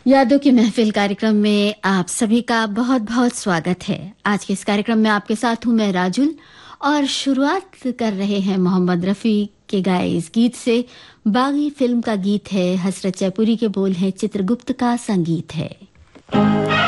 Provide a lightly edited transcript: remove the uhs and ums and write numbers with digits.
यादों की महफिल कार्यक्रम में आप सभी का बहुत बहुत स्वागत है। आज के इस कार्यक्रम में आपके साथ हूं मैं राजुल और शुरुआत कर रहे हैं मोहम्मद रफ़ी के गाए इस गीत से। बागी फिल्म का गीत है, हसरत जयपुरी के बोल हैं, चित्रगुप्त का संगीत है।